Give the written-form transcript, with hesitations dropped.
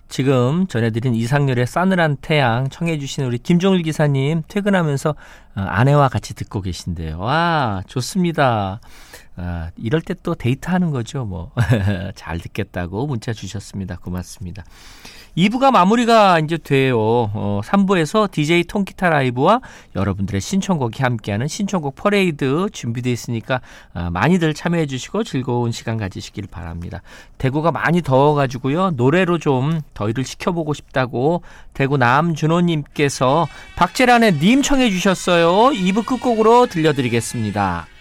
지금 전해드린 이상열의 싸늘한 태양 청해 주신 우리 김종일 기사님 퇴근하면서 아내와 같이 듣고 계신데요. 와, 좋습니다. 이럴 때 또 데이트하는 거죠. 뭐 잘 듣겠다고 문자 주셨습니다. 고맙습니다. 2부가 마무리가 이제 돼요. 3부에서 DJ 통기타 라이브와 여러분들의 신청곡이 함께하는 신청곡 퍼레이드 준비되어 있으니까 많이들 참여해 주시고 즐거운 시간 가지시길 바랍니다. 대구가 많이 더워가지고요. 노래로 좀 더위를 식혀보고 싶다고 대구 남준호님께서 박재란의 님 청해 주셨어요. 2부 끝곡으로 들려드리겠습니다.